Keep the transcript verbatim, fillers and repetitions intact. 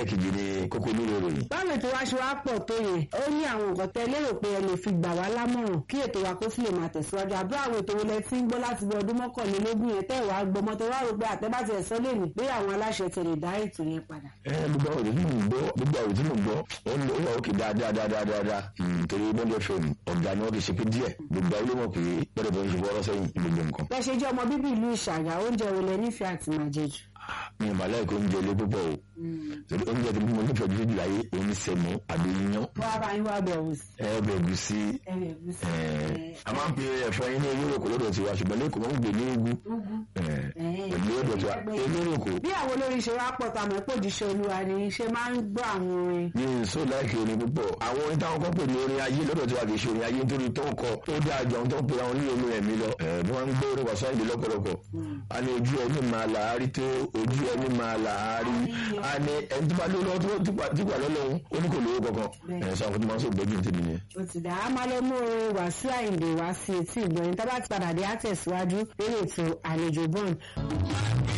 ẹlẹ́ẹ̀kejì ni kókó onírò ròyìn. báwo ètò wa ṣe wá pọ̀ tó yẹn ó ní àwọn nǹkan tẹ́ lérò pé ẹ lè fi gbà wá lámọ̀ràn kí ètò wa kó sì lè máa tẹ̀síwájú àbúrò àwọn ètò wọlé tí ń gbọ́ láti bí ọdún mọ́kànlélógún yẹn tẹ́ ìwà gbọmọ tó wá rò pé àtẹ́bàtì ẹ̀sọ́ lè ní pé àwọn aláṣẹ tẹ̀lé dá ètò yẹn padà. ẹ gbogbo àwọn òdòdó mò ń gbọ́ gbogbo àwọn òdòdó mò ń gbọ́ ó ń lọ òkè dáadáa dáadáa dáadáa nítorí bọ́ndẹ̀ fẹ́mi ọ̀gá ni wọ́n ti ṣe pé díẹ̀ gbogbo àwọn olómọ̀ pé bọ́dẹ̀ bọ́ ń ṣe fọ́ọ́rọ́ sẹ́yìn gbogbo nǹkan. bẹ́ẹ̀ ṣe jẹ́ ọmọ bíbí ìlú Ìṣàgà oúnjẹ wo lẹ nífẹ̀ẹ́ àti máa jẹ jù? mi ò bá láì kó oúnjẹ ilé púpọ̀ o torí oúnjẹ tí mo nífẹ̀ẹ́ jù jù láyé òun sẹ̀mú àbí iyán. wọ́n á bá yín wá bẹ̀rù sí. ẹ bẹ̀rù sí a máa ń pe ẹ̀fọ́ yín ní olóròkó lọ́dọ̀ tiwa ṣùgbọ́n lẹ́kọ̀ọ́ máa ń gbè ní ugu pẹ̀lú lọ́dọ̀ tiwa olóròkó. bí àwọn olórin ṣe wá pọ̀ tàmí pòjíṣẹ́ olúwa ni ṣe máa ń gbọ́ àwọn orin. mi ò sọ láìkè orin púpọ̀ àwọn orin táwọn kan pè ní orin ayé lọ́dọ̀ tiwa kì í ṣe orin ayé nítorí tó ń kọ ó dáa jọ àwọn tó ń pe àwọn ní orin ẹ̀mí lọ bí wọ́n ń gbé orin wàsá ìdí lọ́pọ̀lọpọ̀ a ní ojú ẹni máa làárí tó ojú ẹni máa làárí a ní ẹni tó bá lé lọ́wọ́ tó wà lọ́lọ́run ó ní kò lówó kankan ẹ̀ sọ àwọn tó máa ń sọ gbẹ́jú tèmi yẹn. ó ti dà á máa lọ mú orin Wàsíù Àyìndé wá sí etí ìgbọ̀nyìn tá bá ti padà dé àtẹ̀síwájú lórí ètò àlejò bọ́ọ̀n.